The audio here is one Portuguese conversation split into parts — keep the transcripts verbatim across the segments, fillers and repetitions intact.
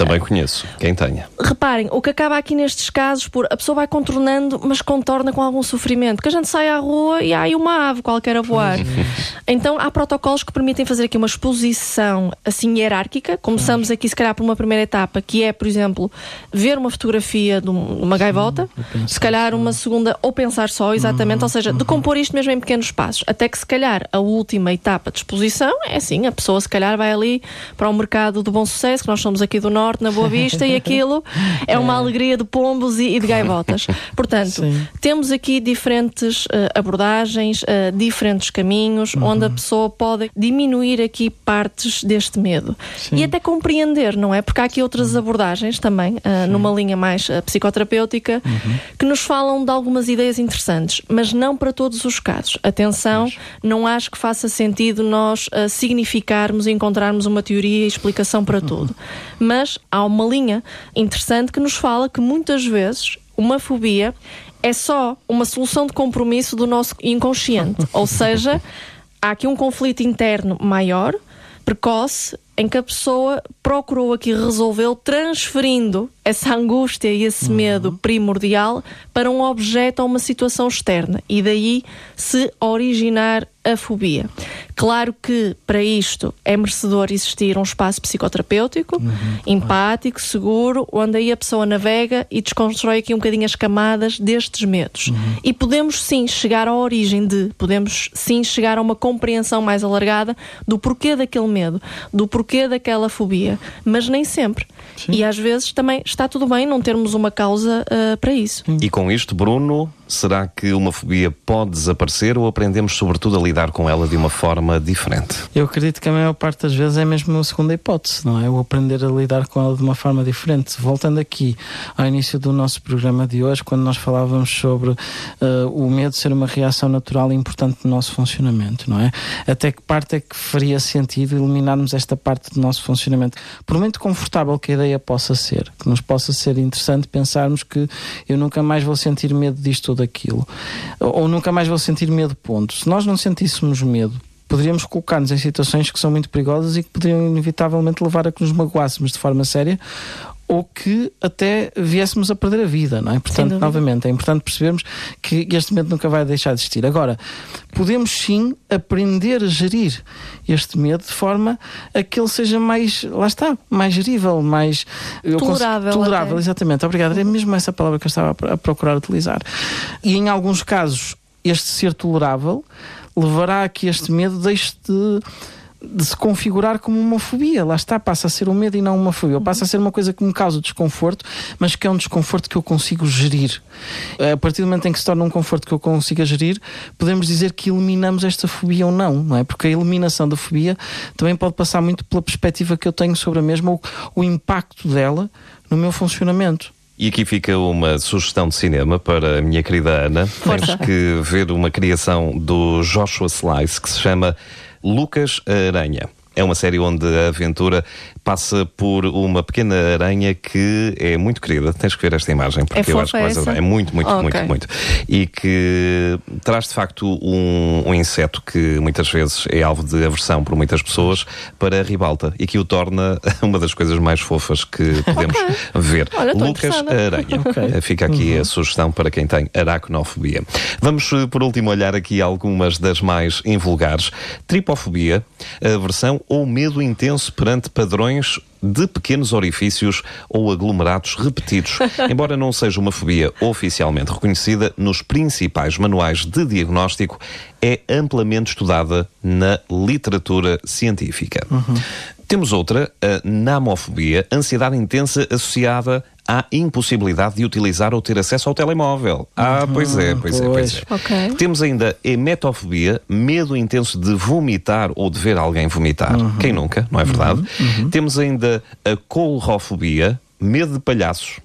Também conheço quem tenha. Reparem, o que acaba aqui nestes casos, por a pessoa vai contornando, mas contorna com algum sofrimento, que a gente sai à rua e há aí uma ave qualquer a voar. Então há protocolos que permitem fazer aqui uma exposição assim hierárquica. Começamos aqui se calhar por uma primeira etapa, que é, por exemplo, ver uma fotografia de uma gaivota, se calhar uma segunda, ou pensar só, exatamente, uhum, ou seja, decompor isto mesmo em pequenos passos, até que se calhar a última etapa de exposição é assim, a pessoa se calhar vai ali para o mercado do Bom Sucesso, que nós somos aqui do Norte, na Boa Vista, e aquilo é uma alegria de pombos e, e de gaivotas. Portanto, sim, temos aqui diferentes uh, abordagens, uh, diferentes caminhos, uhum, onde a pessoa pode diminuir aqui partes deste medo. Sim. E até compreender, não é? Porque há aqui outras abordagens também, uh, numa linha mais uh, psicoterapêutica, uhum, que nos falam de algumas ideias interessantes, mas não para todos os casos. Atenção, mas não acho que faça sentido nós uh, significarmos e encontrarmos uma teoria e explicação para tudo. Mas há uma linha interessante que nos fala que muitas vezes uma fobia é só uma solução de compromisso do nosso inconsciente. Ou seja, há aqui um conflito interno maior, precoce, em que a pessoa procurou aqui resolvê-lo transferindo essa angústia e esse medo primordial para um objeto ou uma situação externa, e daí se originar a fobia. Claro que para isto é merecedor existir um espaço psicoterapêutico, uhum, empático, seguro, onde aí a pessoa navega e desconstrói aqui um bocadinho as camadas destes medos. Uhum. E podemos sim chegar à origem de, podemos sim chegar a uma compreensão mais alargada do porquê daquele medo, do porquê daquela fobia, mas nem sempre. Sim. E às vezes também está tudo bem não termos uma causa uh, para isso. E com isto, Bruno, será que uma fobia pode desaparecer ou aprendemos sobretudo a lidar com ela de uma forma diferente? Eu acredito que a maior parte das vezes é mesmo a segunda hipótese, não é? O aprender a lidar com ela de uma forma diferente. Voltando aqui ao início do nosso programa de hoje, quando nós falávamos sobre uh, o medo ser uma reação natural e importante do nosso funcionamento, não é? Até que parte é que faria sentido eliminarmos esta parte do nosso funcionamento? Por muito confortável que a ideia possa ser, que nos possa ser interessante pensarmos que eu nunca mais vou sentir medo disto ou daquilo, ou nunca mais vou sentir medo, ponto. Se nós não sentíssemos medo, poderíamos colocar-nos em situações que são muito perigosas e que poderiam inevitavelmente levar a que nos magoássemos de forma séria, ou que até viéssemos a perder a vida, não é? Portanto, novamente, é importante percebermos que este medo nunca vai deixar de existir. Agora, podemos sim aprender a gerir este medo de forma a que ele seja mais, lá está, mais gerível, mais tolerável. Consigo, tolerável, exatamente. Obrigado. É mesmo essa palavra que eu estava a procurar utilizar. E em alguns casos, este ser tolerável levará a que este medo deixe de de se configurar como uma fobia. Lá está, passa a ser um medo e não uma fobia. Passa a ser uma coisa que me causa desconforto, mas que é um desconforto que eu consigo gerir. A partir do momento em que se torna um conforto que eu consiga gerir, podemos dizer que eliminamos esta fobia ou não, não é? Porque a eliminação da fobia também pode passar muito pela perspectiva que eu tenho sobre a mesma, ou o impacto dela no meu funcionamento. E aqui fica uma sugestão de cinema para a minha querida Ana. Temos que ver uma criação do Joshua Slice que se chama Lucas a Aranha. É uma série onde a aventura passa por uma pequena aranha que é muito querida. Tens que ver esta imagem, porque é eu acho que vais adorar. É muito, muito, okay. muito, muito. E que traz de facto um, um inseto que muitas vezes é alvo de aversão por muitas pessoas para a ribalta e que o torna uma das coisas mais fofas que podemos okay. ver. Olha, Lucas a Aranha. Okay. Fica aqui uhum. a sugestão para quem tem aracnofobia. Vamos, por último, olhar aqui algumas das mais invulgares. Tripofobia, aversão ou medo intenso perante padrões de pequenos orifícios ou aglomerados repetidos. Embora não seja uma fobia oficialmente reconhecida, nos principais manuais de diagnóstico é amplamente estudada na literatura científica. Uhum. Temos outra, a namofobia, ansiedade intensa associada à impossibilidade de utilizar ou ter acesso ao telemóvel. Ah, pois é, pois é, pois é. Okay. Temos ainda a emetofobia, medo intenso de vomitar ou de ver alguém vomitar. Uhum. Quem nunca, não é verdade? Uhum. Uhum. Temos ainda a coulrofobia, medo de palhaços.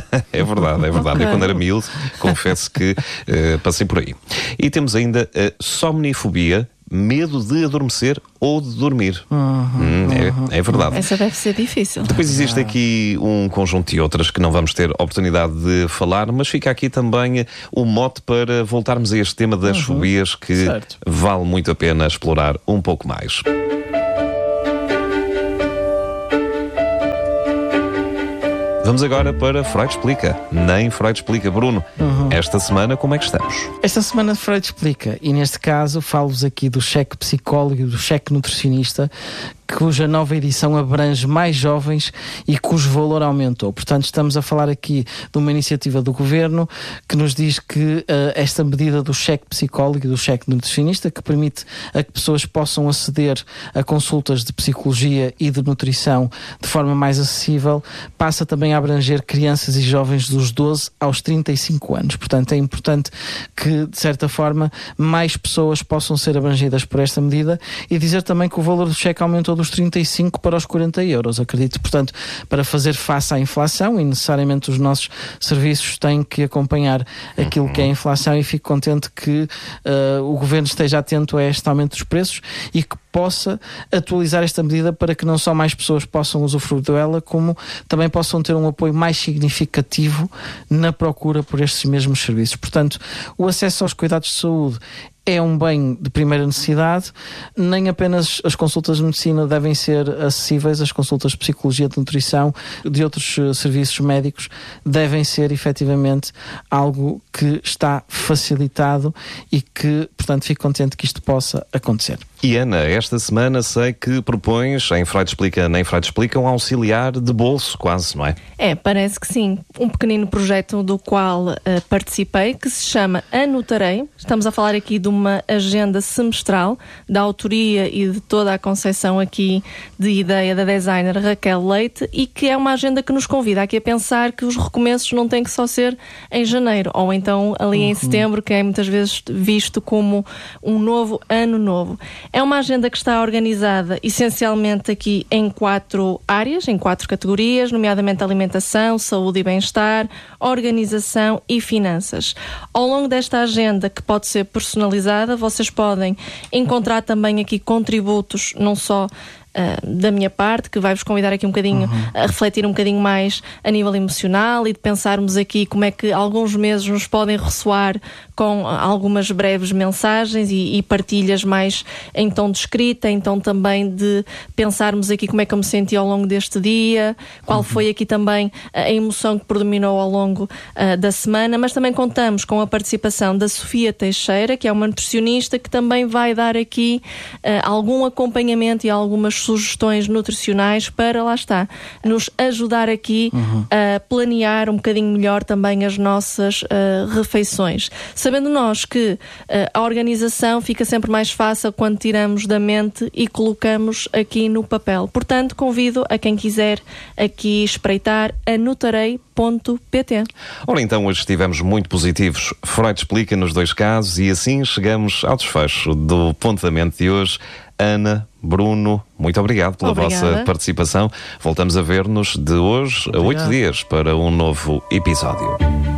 É verdade, é verdade. Okay. Eu quando era miúdo, confesso que uh, passei por aí. E temos ainda a somnifobia, medo de adormecer ou de dormir. Uhum, hum, uhum. É, é verdade. Essa deve ser difícil. Depois existe aqui um conjunto de outras que não vamos ter oportunidade de falar, mas fica aqui também o mote para voltarmos a este tema das uhum. fobias que certo. Vale muito a pena explorar um pouco mais. Vamos agora para Freud Explica. Nem Freud Explica. Bruno, uhum. esta semana como é que estamos? Esta semana Freud Explica, e neste caso falo-vos aqui do cheque psicólogo e do cheque nutricionista, cuja nova edição abrange mais jovens e cujo valor aumentou. Portanto, estamos a falar aqui de uma iniciativa do Governo que nos diz que uh, esta medida do cheque psicólogo e do cheque nutricionista, que permite a que pessoas possam aceder a consultas de psicologia e de nutrição de forma mais acessível, passa também a abranger crianças e jovens dos doze aos trinta e cinco anos. Portanto, é importante que, de certa forma, mais pessoas possam ser abrangidas por esta medida, e dizer também que o valor do cheque aumentou dos trinta e cinco para os quarenta euros. Acredito, portanto, para fazer face à inflação, e necessariamente os nossos serviços têm que acompanhar aquilo que é a inflação, e fico contente que uh, o Governo esteja atento a este aumento dos preços e que possa atualizar esta medida para que não só mais pessoas possam usufruir dela, como também possam ter um apoio mais significativo na procura por estes mesmos serviços. Portanto, o acesso aos cuidados de saúde é um bem de primeira necessidade. Nem apenas as consultas de medicina devem ser acessíveis, as consultas de psicologia, de nutrição, de outros uh, serviços médicos devem ser efetivamente algo que está facilitado e que, portanto, fico contente que isto possa acontecer. E Ana, esta semana sei que propões, em Freud Explica, nem Freud Explica, um auxiliar de bolso, quase, não é? É, parece que sim. Um pequenino projeto do qual uh, participei, que se chama Anotarei. Estamos a falar aqui de uma agenda semestral da autoria e de toda a concepção aqui de ideia da designer Raquel Leite, e que é uma agenda que nos convida aqui a pensar que os recomeços não têm que só ser em janeiro, ou então ali uhum. em setembro, que é muitas vezes visto como um novo ano novo. É uma agenda que está organizada essencialmente aqui em quatro áreas, em quatro categorias, nomeadamente alimentação, saúde e bem-estar, organização e finanças. Ao longo desta agenda, que pode ser personalizada, vocês podem encontrar também aqui contributos, não só Uh, da minha parte, que vai-vos convidar aqui um bocadinho uhum. a refletir um bocadinho mais a nível emocional e de pensarmos aqui como é que alguns meses nos podem ressoar com algumas breves mensagens e, e partilhas mais em tom de escrita, em tom também de pensarmos aqui como é que eu me senti ao longo deste dia, qual uhum. foi aqui também a emoção que predominou ao longo uh, da semana, mas também contamos com a participação da Sofia Teixeira, que é uma nutricionista que também vai dar aqui uh, algum acompanhamento e algumas sugestões nutricionais para, lá está, nos ajudar aqui uhum. a planear um bocadinho melhor também as nossas uh, refeições. Sabendo nós que uh, a organização fica sempre mais fácil quando tiramos da mente e colocamos aqui no papel. Portanto, convido a quem quiser aqui espreitar anotarei ponto pt. Ora, então, hoje estivemos muito positivos. Freud Explica nos dois casos, e assim chegamos ao desfecho do Ponto da Mente de hoje. Ana, Bruno, muito obrigado pela Obrigada. vossa participação. Voltamos a ver-nos de hoje a oito dias para um novo episódio.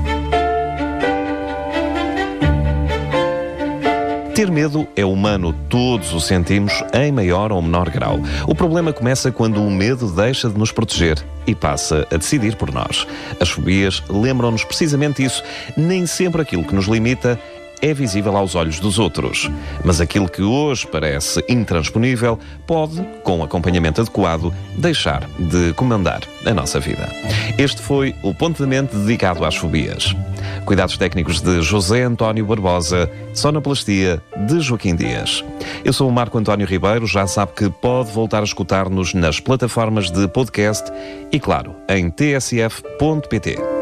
Ter medo é humano, todos o sentimos em maior ou menor grau. O problema começa quando o medo deixa de nos proteger e passa a decidir por nós. As fobias lembram-nos precisamente isso. Nem sempre aquilo que nos limita é visível aos olhos dos outros, mas aquilo que hoje parece intransponível pode, com acompanhamento adequado, deixar de comandar a nossa vida. Este foi o Ponto de Mente dedicado às fobias. Cuidados técnicos de José António Barbosa, sonoplastia de Joaquim Dias. Eu sou o Marco António Ribeiro, já sabe que pode voltar a escutar-nos nas plataformas de podcast e, claro, em t s f ponto p t.